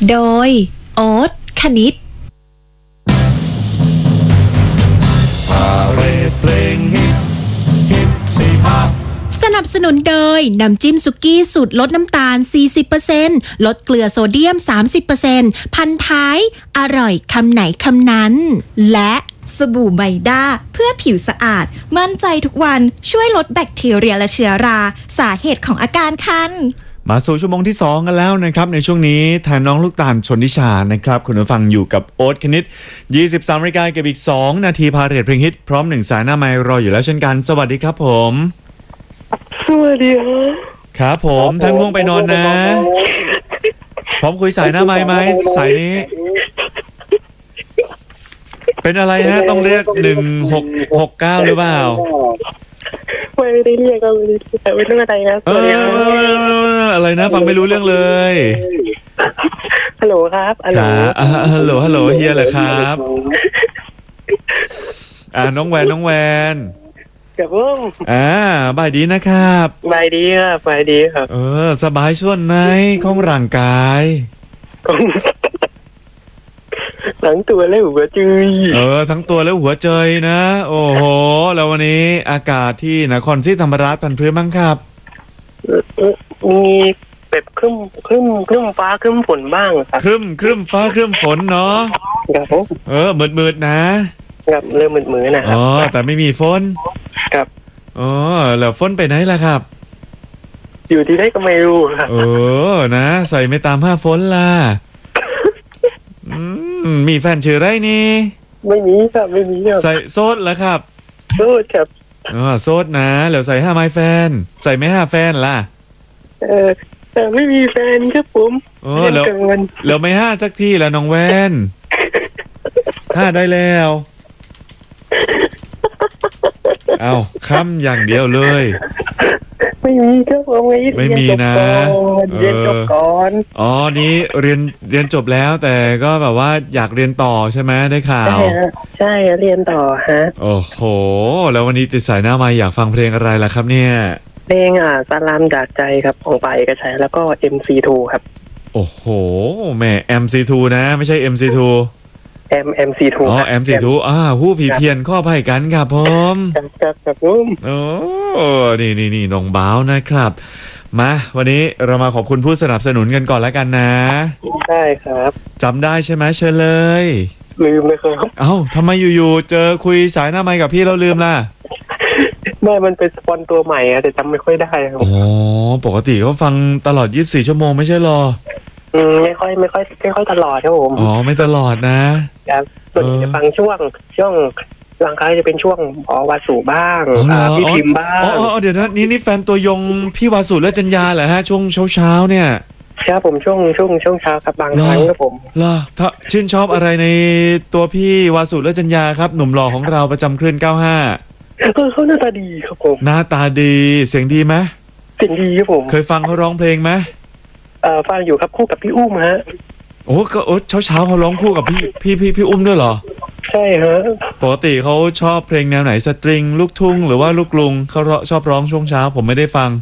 โดยโอ๊ตคณิตสนับสนุนโดยน้ำจิ้มสุกี้สูตรลดน้ำตาล 40% ลดเกลือโซเดียม 30% พันท้ายอร่อยคำไหนคำนั้นและสบู่ไบด้าเพื่อผิวสะอาดมั่นใจทุกวันช่วยลดแบคทีเรียและเชื้อราสาเหตุของอาการคันมาสู่ชั่วโมงที่2กันแล้วนะครับในช่วงนี้แทนน้องลูกตาลชนนิชานะครับคุณผู้ฟังอยู่กับโอ๊ตคณิต 23 นาฬิกากับอีก2นาทีพาเรทเพลงฮิตพร้อม1สายหน้าไมค์รออยู่แล้วเช่นกันสวัสดีครับผมสวัสดีครับผมทั้งง่วงไปนอนนะพร้อมคุยสายหน้าไมค์ไหมสายนี้เป็นอะไรฮะต้องเรียก1669หรือเปล่าไม่ได้เรียกก็ไม่ได้แต่เป็นเรื่องอะไรนะอะไรนะฟังไม่รู้เรื่องเลยฮัลโหลครับฮัลโหลฮัลโหลเฮียเหรอครับน้องแวนกับผมบายดีนะครับบายดีครับบายดีครับสบายส่วนไหนของร่างกายทั้งตัวและหัวใจทั้งตัวและหัวใจนะโอ้โหแล้ววันนี้อากาศที่นครศรีธรรมราชพันพื้นบ้างครับมีแบบครึ้มฟ้าครึ้มฝนบ้างครับครึ้มฟ้าครึ้มฝนเนาะครับผมมืดนะครับเริ่มมืดๆนะครับแต่ไม่มีฝนครับแล้วฝนไปไหนล่ะครับอยู่ที่ไหนก็ไม่รู้ครับนะใส่ไม่ตาม5ฝนล่ะมีแฟนชื่อไรนี่ไม่มีครับไม่มีครับใส่โซดแล้วครับโซดครับโซดนะแล้วใส่5ไม้แฟนใส่ไม่5แฟนล่ะแต่ไม่มีแฟนครับผมแล้วไม่5สักทีแล้วน้องแวน5ได้แล้วเอาค้ำอย่างเดียวเลยไม่มีครับผมไม่มีนะเรียนจบก่อนนี้เรียนจบแล้วแต่ก็แบบว่าอยากเรียนต่อใช่ไหมได้ข่าวใช่เรียนต่อฮะโอ้โหแล้ววันนี้ติดสายหน้ามาอยากฟังเพลงอะไรล่ะครับเนี่ยเพลงสลามจากใจครับของฝ่ายเอกชัยแล้วก็ MC2 ครับโอ้โหแม่ MC2 นะไม่ใช่ MC2 MC2 MC2 ผู้ผีเพียนข้อไผ่กันครับผมครับผมนี่น้องบ้าวนะครับมาวันนี้เรามาขอบคุณผู้สนับสนุนกันก่อนแล้วกันนะได้ครับจำได้ใช่ไหมเชิญเลยลืมเลยครับทำไมอยู่ๆเจอคุยสายหน้าไมค์กับพี่เราลืมล่ะไม่มันเป็นสปอนตัวใหม่แต่จำไม่ค่อยได้ครับปกติเขาฟังตลอด24ชั่วโมงไม่ใช่หรอไม่ค่อยตลอดครับผมไม่ตลอดนะครับส่วนใหญ่จะฟังช่วงบางครั้งจะเป็นช่วงวาสุบ้างพี่พิมพ์บ้างเดี๋ยวนะนี่แฟนตัวยงพี่วาสุและจัญญาเหรอฮะช่วงเช้าเนี่ยครับผมช่วงเช้าครับบางครั้งครับผมถ้าชื่นชอบอะไรในตัวพี่วาสุและจัญญาครับหนุ่มหล่อของเราประจำคลื่น95 เขาหน้าตาดีครับผมหน้าตาดีเสียงดีไหมเสียงดีครับผมเคยฟังเขาร้องเพลงไหมฟังอยู่ครับคู่กับพี่อุ้มฮะเช้าเขาร้องคู่กับพี่อุ้มด้วยเหรอใช่ฮะปกติเขาชอบเพลงแนวไหนสตริงลูกทุ่งหรือว่าลูกกรุงเขาชอบร้องช่วงเช้าผมไม่ได้ฟัง